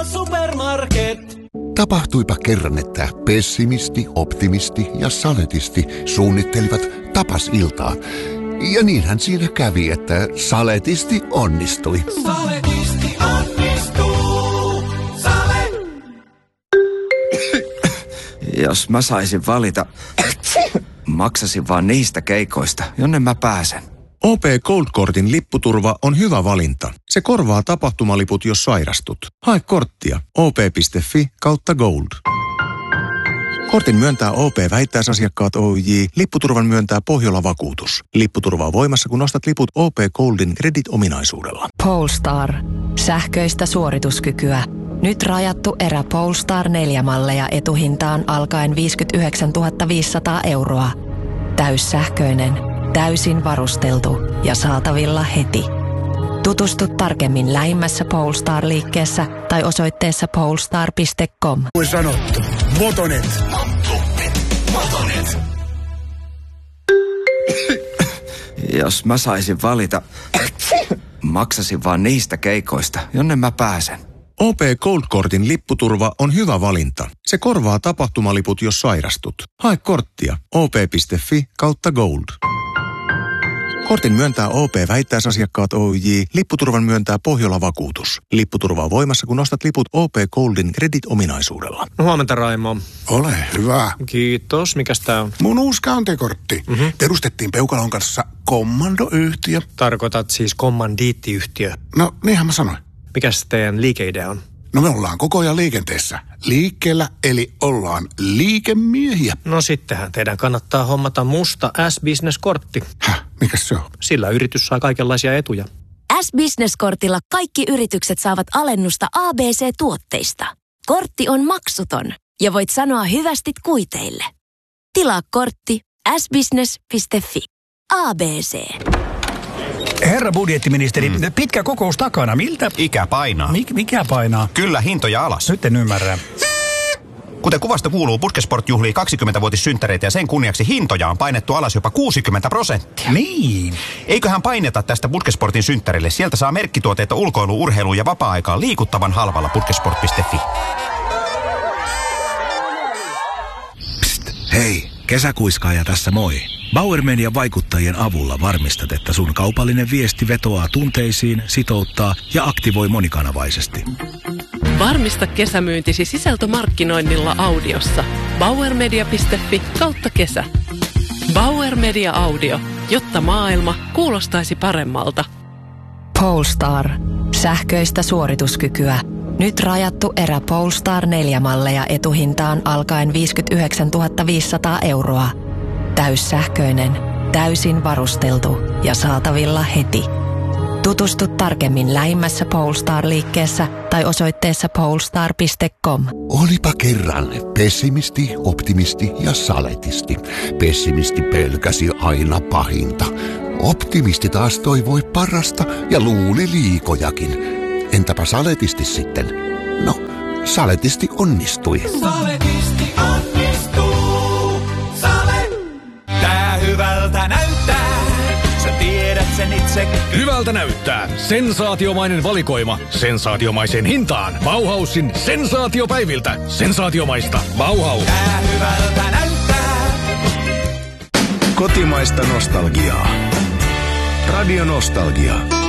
Supermarket. Tapahtuipa kerran, että pessimisti, optimisti ja saletisti suunnittelivat tapasiltaa. Ja niinhän siinä kävi, että saletisti onnistui. Saletisti onnistuu. Sale. Jos mä saisin valita, maksasin vaan niistä keikoista, jonne mä pääsen. OP Gold-kortin lipputurva on hyvä valinta. Se korvaa tapahtumaliput, jos sairastut. Hae korttia op.fi/gold. Kortin myöntää OP-vähittäisasiakkaat Oyj. Lipputurvan myöntää Pohjola-vakuutus. Lipputurva on voimassa, kun ostat liput OP Goldin Credit-ominaisuudella. Polestar. Sähköistä suorituskykyä. Nyt rajattu erä Polestar 4-malleja etuhintaan alkaen 59 500 €. Täyssähköinen, täysin varusteltu ja saatavilla heti. Tutustu tarkemmin lähimmässä Polestar-liikkeessä tai osoitteessa polestar.com. Kuin sanottu, Motonet. Jos mä saisin valita, maksasin vaan niistä keikoista, jonne mä pääsen. OP Gold-kortin lipputurva on hyvä valinta. Se korvaa tapahtumaliput, jos sairastut. Hae korttia op.fi/gold. Kortin myöntää OP-vähittäisasiakkaat Oyj. Lipputurvan myöntää Pohjola-vakuutus. Lipputurva on voimassa, kun ostat liput OP Goldin Credit-ominaisuudella. Huomenta, Raimo. Ole hyvä. Kiitos. Mikäs tää on? Mun uusi kantekortti. Perustettiin Peukalon kanssa kommandoyhtiö. Tarkoitat siis kommandiittiyhtiö. No, niinhän mä sanoin. Mikäs teidän liikeidea on? No me ollaan koko ajan liikenteessä. Liikkeellä, eli ollaan liikemiehiä. No sittenhän teidän kannattaa hommata musta S-Business-kortti. Häh, mikäs se on? Sillä yritys saa kaikenlaisia etuja. S-Business-kortilla kaikki yritykset saavat alennusta ABC-tuotteista. Kortti on maksuton ja voit sanoa hyvästit kuiteille. Tilaa kortti sbusiness.fi. ABC. Herra budjettiministeri, pitkä kokous takana. Miltä? Ikä painaa. Mikä painaa? Kyllä, hintoja alas. Nyt en ymmärrä. Kuten kuvasta kuuluu, Puskesport juhlii 20-vuotissynttäreitä ja sen kunniaksi hintoja on painettu alas jopa 60%. Niin. Eiköhän paineta tästä Puskesportin synttärille. Sieltä saa merkkituotteita ulkoilu, urheilu ja vapaa-aikaan liikuttavan halvalla puskesport.fi. Psst, hei, kesäkuiskaaja tässä moi. Bauer Median vaikuttajien avulla varmistat, että sun kaupallinen viesti vetoaa tunteisiin, sitouttaa ja aktivoi monikanavaisesti. Varmista kesämyyntisi sisältömarkkinoinnilla audiossa. bauermedia.fi/kesä. Bauer Media Audio, jotta maailma kuulostaisi paremmalta. Polestar. Sähköistä suorituskykyä. Nyt rajattu erä Polestar 4-malleja etuhintaan alkaen 59 500 €. Täyssähköinen, täysin varusteltu ja saatavilla heti. Tutustu tarkemmin lähimmässä Polestar-liikkeessä tai osoitteessa polestar.com. Olipa kerran pessimisti, optimisti ja saletisti. Pessimisti pelkäsi aina pahinta. Optimisti taas toivoi parasta ja luuli liikojakin. Entäpä saletisti sitten? No, saletisti onnistui. Saletisti onnistuu. Sale. Tää hyvältä näyttää. Sä tiedät sen itse. Hyvältä näyttää. Sensaatiomainen valikoima. Sensaatiomaiseen hintaan. Bauhausin sensaatiopäiviltä. Sensaatiomaista. Bauhaus. Tää hyvältä näyttää. Kotimaista nostalgiaa. Radio Nostalgia.